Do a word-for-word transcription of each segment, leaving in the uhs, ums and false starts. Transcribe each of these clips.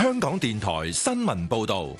香港電台新聞報道。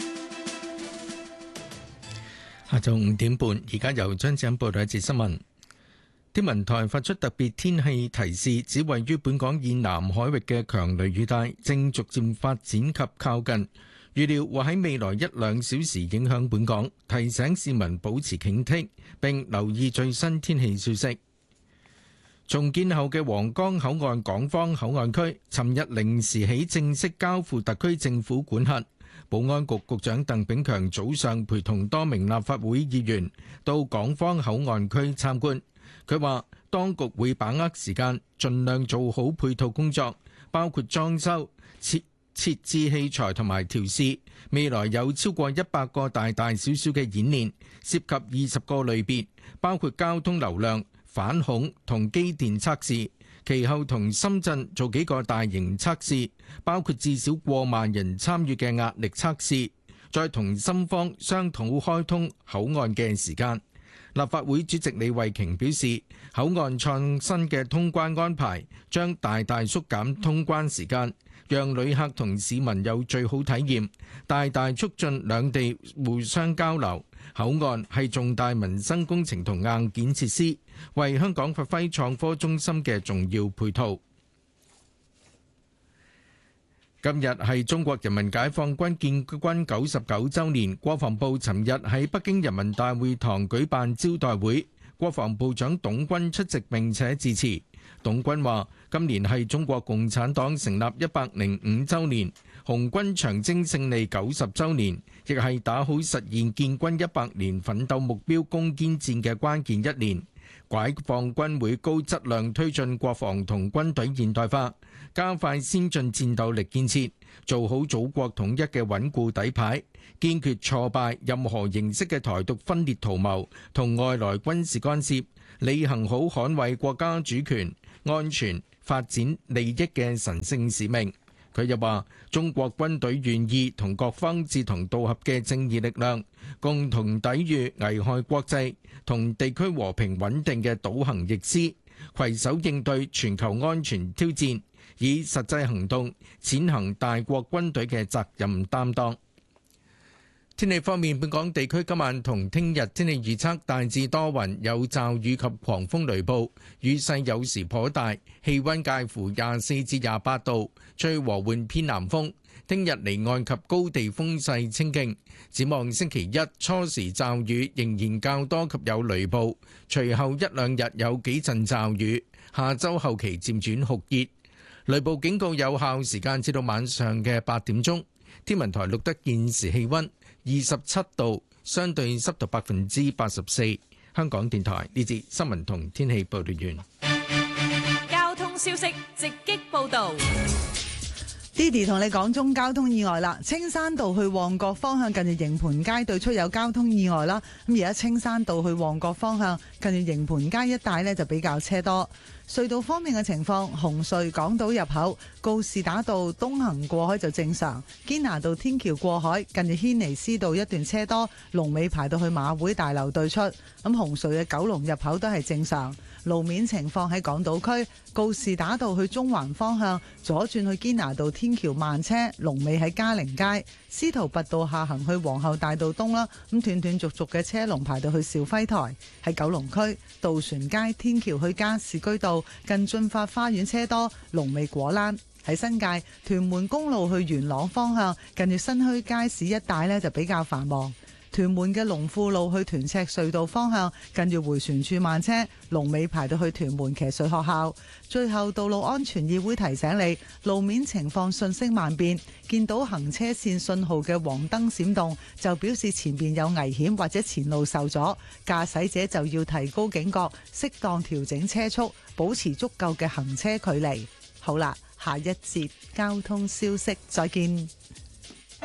下晝五點半，而家由張子欣報道一節新聞。天文台發出特別天氣提示，指位於本港以南海域嘅強雷雨帶正逐漸發展及靠近，預料會喺未來一兩小時影響本港，提醒市民保持警惕，並留意最新天氣消息。重建後嘅皇崗口岸港方口岸區，尋日零時起正式交付特區政府管轄。保安局局長鄧炳強早上陪同多名立法會議員到港方口岸區參觀。佢話當局會把握時間，盡量做好配套工作，包括裝修、設設置器材同埋調試。未來有超過一百個大大小小嘅演練，涉及二十個類別，包括交通流量、反恐同機電測試。其後同深圳做幾個大型測試，包括至少過萬人參與嘅壓力測試，再同深方商討開通口岸嘅時間。立法會主席李慧瓊表示，口岸創新嘅通關安排將大大縮減通關時間，讓旅客同市民有最好體驗，大大促進兩地互相交流。口岸係重大民生工程同硬件設施，為香港發揮創科中心嘅重要配套。今日係中國人民解放軍建軍九十九週年，國防部尋日喺北京人民大會堂舉辦招待會，國防部長董軍出席並且致辭。董軍話：今年係中國共產黨成立一百零五週年，紅軍長征勝利九十週年，亦係打好實現建軍一百年奮鬥目標攻堅戰嘅關鍵一年。解放軍會高質量推進國防同軍隊現代化，加快先進戰鬥力建設，做好祖國統一嘅穩固底牌，堅決挫敗任何形式嘅台獨分裂圖謀同外來軍事干涉，履行好捍衛國家主權、安全、發展利益嘅神聖使命。佢又話：中國軍隊願意同各方志同道合嘅正義力量，共同抵禦危害國際同地區和平穩定嘅倒行逆施，攜手應對全球安全挑戰，以實際行動踐行大國軍隊嘅責任擔當。天氣方面，本港地區今晚同聽日天氣預測大致多雲，有驟雨及狂風雷暴，雨勢有時頗大，氣溫介乎廿四至廿八度，吹和緩偏南風。聽日離岸及高地風勢清勁。展望星期一初時驟雨仍然較多及有雷暴，隨後一兩日有幾陣驟雨，下週後期漸轉酷熱。雷暴警告有效時間至到晚上嘅八點鐘。天文台錄得現時氣溫二十七度，相對濕度百分之八十四。香港電台呢節新聞同天氣報道完。 交通消息直擊報道。 Didi 同你講中交通意外啦，青山道去旺角方向近住營盤街對出有交通意外啦。咁而家青山道去旺角方向近住營盤街一帶呢，就比較車多。隧道方面嘅情況，紅隧港島入口告士打道東行過海就正常，堅拿道天橋過海近住軒尼詩道一段車多，龍尾排到去馬會大樓對出。咁紅隧嘅九龍入口都係正常。路面情況喺港島區告士打道去中環方向左轉去堅拿道天橋慢車，龍尾喺嘉陵街。司徒拔道下行去皇后大道東啦，咁斷斷續續嘅車龍排到去兆輝台。喺九龍區渡船街天橋去加士居道近駿發花園車多，龍尾果欄。喺新界屯門公路去元朗方向近住新墟街市一帶呢，就比較繁忙。屯門嘅龍富路去屯赤隧道方向近住迴旋處慢車，龍尾排到去屯門騎術學校。最後道路安全議會提醒你，路面情況瞬息萬變，見到行車線信號嘅黃燈閃動就表示前面有危險或者前路受阻，駕駛者就要提高警覺，適當調整車速，保持足夠嘅行車距離。好啦，下一節交通消息再見。